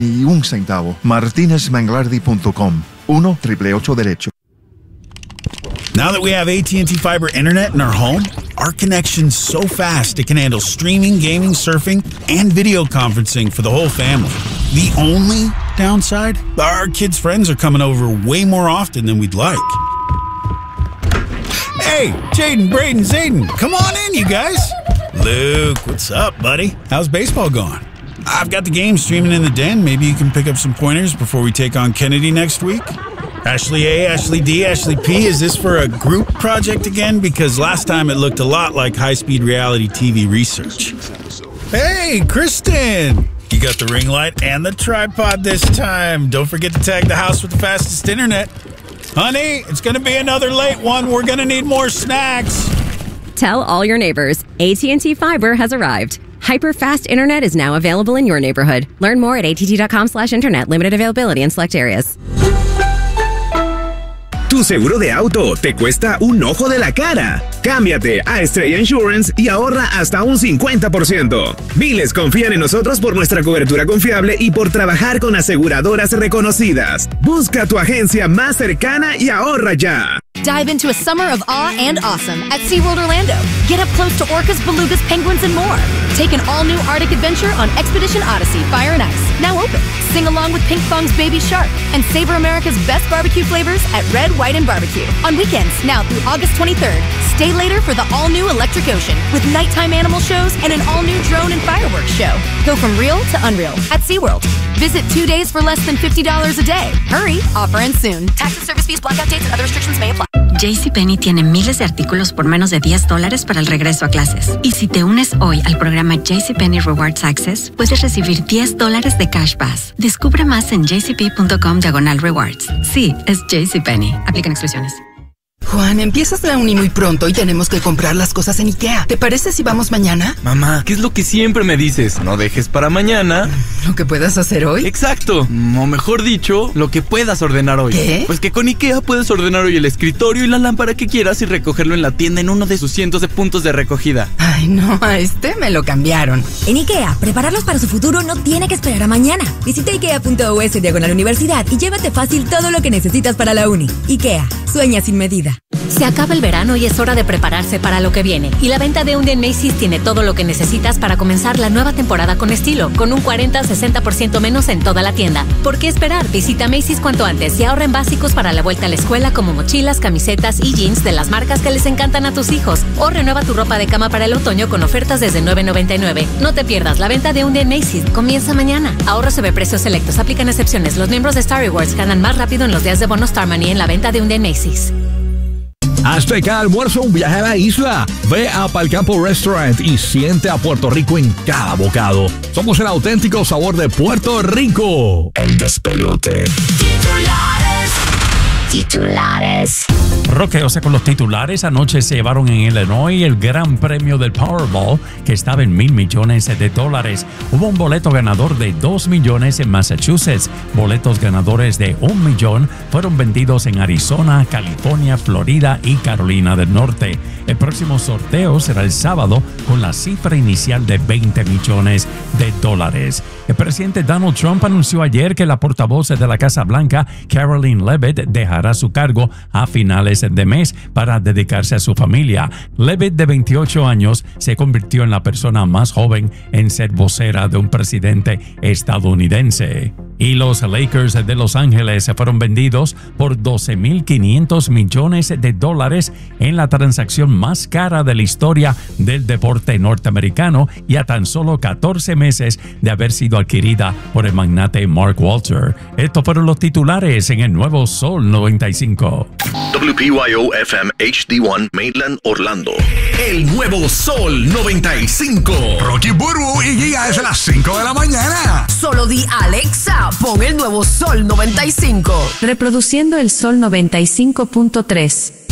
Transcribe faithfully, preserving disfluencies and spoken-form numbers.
y un centavo. martinez manglardi punto com. uno triple ocho derecho. Now that we have A T and T Fiber Internet in our home, our connection's so fast it can handle streaming, gaming, surfing, and video conferencing for the whole family. The only downside? Our kids' friends are coming over way more often than we'd like. Hey, Jaden, Braden, Zayden, come on in, you guys. Luke, what's up, buddy? How's baseball going? I've got the game streaming in the den. Maybe you can pick up some pointers before we take on Kennedy next week? Ashley A, Ashley D, Ashley P, is this for a group project again? Because last time it looked a lot like high-speed reality T V research. Hey, Kristen! You got the ring light and the tripod this time. Don't forget to tag the house with the fastest internet. Honey, it's gonna be another late one. We're gonna need more snacks. Tell all your neighbors, A T and T Fiber has arrived. Hyper-fast internet is now available in your neighborhood. Learn more at att.com slash internet. Limited availability in select areas. Tu seguro de auto te cuesta un ojo de la cara. Cámbiate a Estrella Insurance y ahorra hasta un cincuenta por ciento. Miles confían en nosotros por nuestra cobertura confiable y por trabajar con aseguradoras reconocidas. Busca tu agencia más cercana y ahorra ya. Dive into a summer of awe and awesome at SeaWorld Orlando. Get up close to orcas, belugas, penguins, and more. Take an all-new Arctic adventure on Expedition Odyssey Fire and Ice, now open. Sing along with Pink Fong's Baby Shark and savor America's best barbecue flavors at Red, White, and Barbecue. On weekends, now through August twenty-third. Stay later for the all-new Electric Ocean with nighttime animal shows and an all-new drone and fireworks show. Go from real to unreal at SeaWorld. Visit two days for less than fifty dollars a day. Hurry, offer ends soon. Tax and service fees, blackout dates, and other restrictions may apply. JCPenney tiene miles de artículos por menos de diez dólares para el regreso a clases. Y si te unes hoy al programa JCPenney Rewards Access, puedes recibir diez dólares de Cash Pass. Descubre más en jcp.com diagonal rewards. Sí, es JCPenney. Aplican exclusiones. Juan, empiezas la uni muy pronto y tenemos que comprar las cosas en IKEA. ¿Te parece si vamos mañana? Mamá, ¿qué es lo que siempre me dices? No dejes para mañana ¿lo que puedas hacer hoy? Exacto, o mejor dicho, lo que puedas ordenar hoy. ¿Qué? Pues que con IKEA puedes ordenar hoy el escritorio y la lámpara que quieras y recogerlo en la tienda en uno de sus cientos de puntos de recogida. Ay, no, a este me lo cambiaron. En IKEA, prepararlos para su futuro no tiene que esperar a mañana. Visita ikea.us diagonal universidad y llévate fácil todo lo que necesitas para la uni. IKEA, sueña sin medida. Se acaba el verano y es hora de prepararse para lo que viene. Y la venta de un día en Macy's tiene todo lo que necesitas para comenzar la nueva temporada con estilo, con un cuarenta a sesenta por ciento menos en toda la tienda. ¿Por qué esperar? Visita Macy's cuanto antes y ahorra en básicos para la vuelta a la escuela como mochilas, camisetas y jeans de las marcas que les encantan a tus hijos. O renueva tu ropa de cama para el otoño con ofertas desde nueve noventa y nueve. No te pierdas la venta de un día en Macy's. Comienza mañana. Ahorro sobre precios selectos. Aplican excepciones. Los miembros de Star Rewards ganan más rápido en los días de bono Star Money en la venta de un día en Macy's. Hazte cada almuerzo un viaje a la isla. Ve a Palcampo Restaurant y siente a Puerto Rico en cada bocado. Somos el auténtico sabor de Puerto Rico. El despelote. Titulares. Titulares. Roqueose con los titulares. Anoche se llevaron en Illinois el gran premio del Powerball, que estaba en mil millones de dólares. Hubo un boleto ganador de dos millones en Massachusetts. Boletos ganadores de un millón fueron vendidos en Arizona, California, Florida y Carolina del Norte. El próximo sorteo será el sábado con la cifra inicial de veinte millones de dólares. El presidente Donald Trump anunció ayer que la portavoz de la Casa Blanca, Karoline Leavitt, dejará su cargo a finales de mes para dedicarse a su familia. Leavitt, de veintiocho años, se convirtió en la persona más joven en ser vocera de un presidente estadounidense. Y los Lakers de Los Ángeles fueron vendidos por doce mil quinientos millones de dólares en la transacción más cara de la historia del deporte norteamericano y a tan solo catorce meses de haber sido adquirida por el magnate Mark Walter. Estos fueron los titulares en el Nuevo Sol noventa y cinco. W P Y O F M H D uno Maitland, Orlando. El Nuevo Sol noventa y cinco. Rocky Burbu y Giga es a las cinco de la mañana. Solo di Alexa, pon el Nuevo Sol noventa y cinco. Reproduciendo el Sol noventa y cinco punto tres.